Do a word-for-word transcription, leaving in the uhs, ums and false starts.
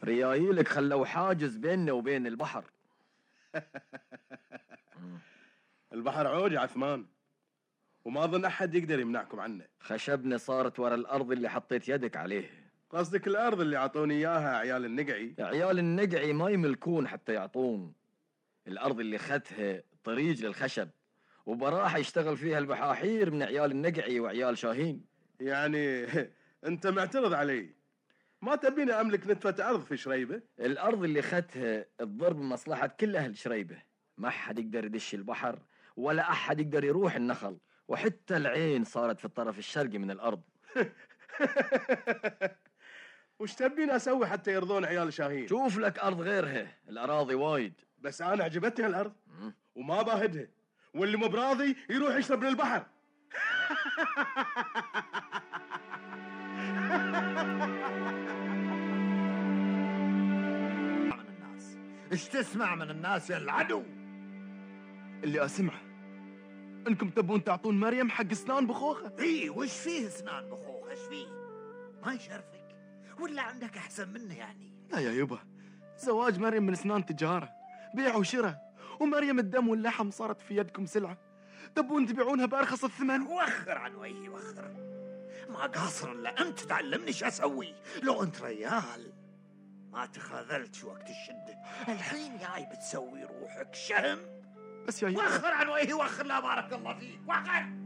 ريايلك خلوا حاجز بيننا وبين البحر. البحر عوج عثمان، وما أظن أحد يقدر يمنعكم عنه. خشبنا صارت ورا الأرض اللي حطيت يدك عليه. قصدك الأرض اللي عطوني إياها عيال النقعي؟ عيال النقعي ما يملكون حتى يعطون. الأرض اللي خدها طريق للخشب، وبراحة يشتغل فيها البحاحير من عيال النقعي وعيال شاهين. يعني أنت معترض علي؟ ما تبيني أملك نتفة أرض في شريبة؟ الأرض اللي خدها تضر بمصلحة كل أهل شريبة. ما أحد يقدر يدش البحر، ولا أحد يقدر يروح النخل، وحتى العين صارت في الطرف الشرقي من الأرض. وش تبيني أسوي حتى يرضون عيال شاهين؟ شوف لك أرض غيرها، الأراضي وايد. بس أنا عجبتني الأرض وما باهدها، واللي مو براضي يروح يشرب من البحر. من الناس ايش تسمع من الناس يا العدو؟ اللي أسمعه انكم تبون تعطون مريم حق اسنان بخوخه. اي وش فيه اسنان بخوخه؟ ايش فيه؟ ما يشرفك ولا عندك احسن منه يعني؟ لا يا يبا، زواج مريم من اسنان تجاره، بيع وشراء، ومريم الدم واللحم صارت في يدكم سلعه، تبون تبيعونها بارخص الثمن؟ وخر عن وجهي وخر، ما قاصر الا انت تعلمني ايش اسوي. لو انت ريال ما تخاذلت وقت الشده، الحين جاي بتسوي روحك شهم. بس يا يبا وخر عن وجهي وخر، لا بارك الله فيك، وخر.